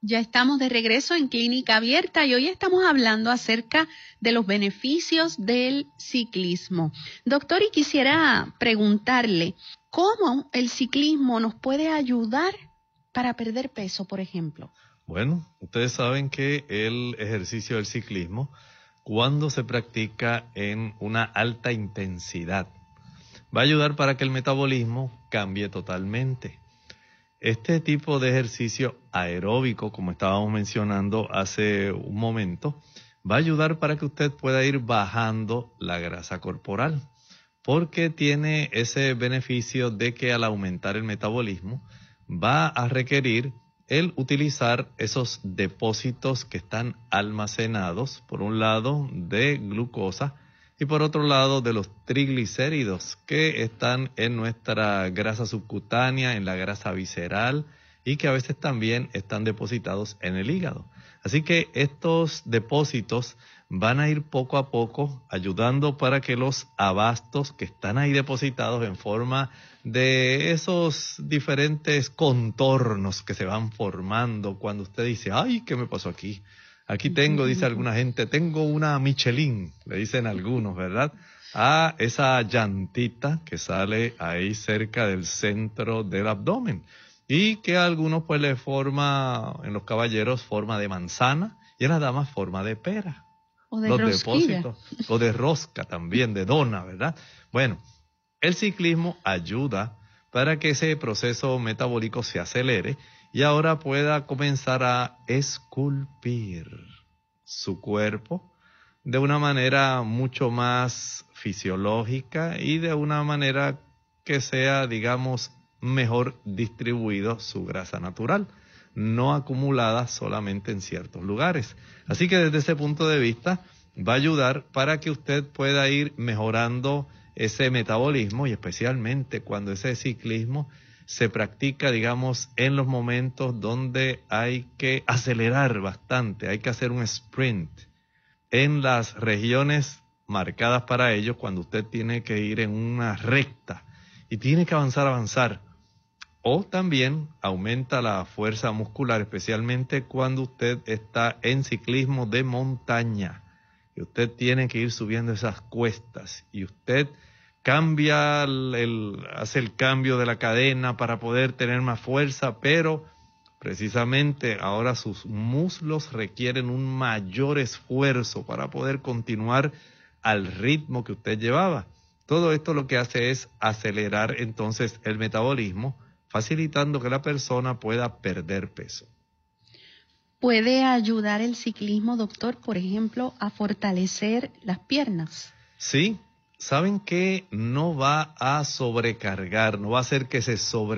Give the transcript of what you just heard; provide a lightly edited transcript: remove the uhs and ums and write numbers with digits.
Ya estamos de regreso en Clínica Abierta y hoy estamos hablando acerca de los beneficios del ciclismo. Doctor, y quisiera preguntarle, ¿cómo el ciclismo nos puede ayudar para perder peso, por ejemplo? Bueno, ustedes saben que el ejercicio del ciclismo, cuando se practica en una alta intensidad, va a ayudar para que el metabolismo cambie totalmente. Este tipo de ejercicio aeróbico, como estábamos mencionando hace un momento, va a ayudar para que usted pueda ir bajando la grasa corporal, porque tiene ese beneficio de que al aumentar el metabolismo va a requerir el utilizar esos depósitos que están almacenados, por un lado de glucosa y por otro lado de los triglicéridos que están en nuestra grasa subcutánea, en la grasa visceral y que a veces también están depositados en el hígado. Así que estos depósitos van a ir poco a poco ayudando para que los abastos que están ahí depositados en forma de esos diferentes contornos que se van formando cuando usted dice, ay, ¿qué me pasó aquí? Aquí tengo, dice alguna gente, tengo una Michelin, le dicen algunos, ¿verdad? A esa llantita que sale ahí cerca del centro del abdomen y que a algunos pues le forma, en los caballeros, forma de manzana y en las damas forma de pera. O de los rosquilla. Depósitos, o de rosca también, de dona, ¿verdad? Bueno, el ciclismo ayuda para que ese proceso metabólico se acelere y ahora pueda comenzar a esculpir su cuerpo de una manera mucho más fisiológica y de una manera que sea, digamos, mejor distribuido su grasa natural, no acumulada solamente en ciertos lugares. Así que desde ese punto de vista va a ayudar para que usted pueda ir mejorando ese metabolismo y especialmente cuando ese ciclismo se practica, digamos, en los momentos donde hay que acelerar bastante, hay que hacer un sprint en las regiones marcadas para ello, cuando usted tiene que ir en una recta y tiene que avanzar. O también aumenta la fuerza muscular, especialmente cuando usted está en ciclismo de montaña y usted tiene que ir subiendo esas cuestas y usted hace el cambio de la cadena para poder tener más fuerza, pero precisamente ahora sus muslos requieren un mayor esfuerzo para poder continuar al ritmo que usted llevaba. Todo esto lo que hace es acelerar entonces el metabolismo, facilitando que la persona pueda perder peso. ¿Puede ayudar el ciclismo, doctor, por ejemplo, a fortalecer las piernas? Sí, saben que no va a sobrecargar, no va a hacer que se